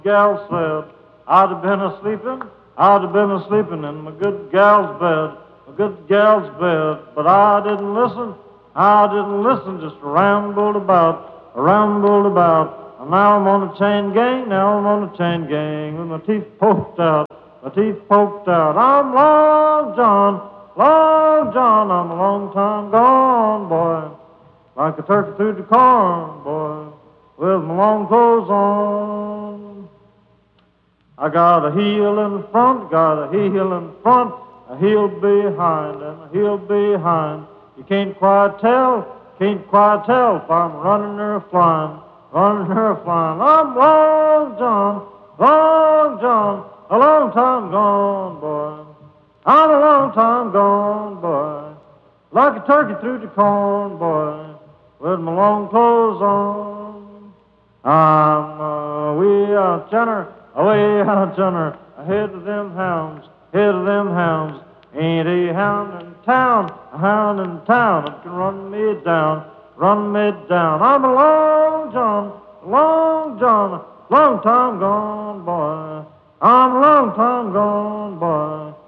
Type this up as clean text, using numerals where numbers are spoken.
gal said, I'd have been a-sleeping, I'd have been a-sleeping in my good gal's bed, my good gal's bed. But I didn't listen, just rambled about, rambled about. And now I'm on a chain gang, now I'm on a chain gang, with my teeth poked out, my teeth poked out. I'm Long John, I'm a long time gone, boy, like a turkey through the corn, boy, with my long clothes on. I got a heel in front, got a heel in front, a heel behind, and a heel behind. You can't quite tell if I'm running or flying, running or flying. I'm Long John, a long time gone, boy. I'm a long time gone, boy, like a turkey through the corn, boy, with my long clothes on. I'm way out yonder, ahead of them hounds, head of them hounds. Ain't a hound in town that can run me down, run me down. I'm a Long John, long time gone, boy. I'm a long time gone, boy,